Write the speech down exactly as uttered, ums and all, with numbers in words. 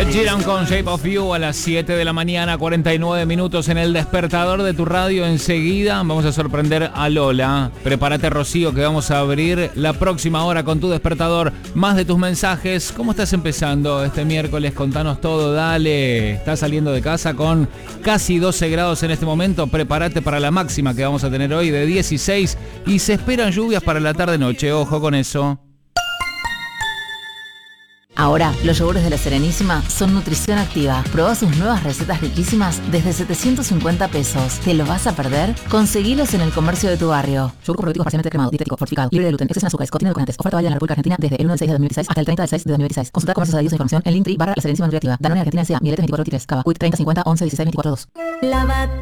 Ed Sheeran con Shape of You a las siete de la mañana, cuarenta y nueve minutos en el despertador de tu radio. Enseguida vamos a sorprender a Lola. Prepárate, Rocío, que vamos a abrir la próxima hora con tu despertador. Más de tus mensajes. ¿Cómo estás empezando este miércoles? Contanos todo, dale. ¿Estás saliendo de casa con casi doce grados en este momento? Prepárate para la máxima que vamos a tener hoy de dieciséis y se esperan lluvias para la tarde-noche. Ojo con eso. Ahora, los yogures de La Serenísima son nutrición activa. Probá sus nuevas recetas riquísimas desde setecientos cincuenta pesos. ¿Te lo vas a perder? Conseguilos en el comercio de tu barrio. Yogur probiotico parcialmente cremado, dietético, fortificado, libre de gluten, exceso en azúcares, contiene edulcorantes. Oferta válida en la República Argentina desde el uno del seis de dos mil dieciséis hasta el treinta del seis de dos mil dieciséis. Consulta comercios adheridos a información en Linktree barra La Serenísima Nutriactiva. Danone Argentina S A, Mielete veinticuatro veintitrés, Cava, Quick treinta cincuenta once dieciséis veinticuatro dos. La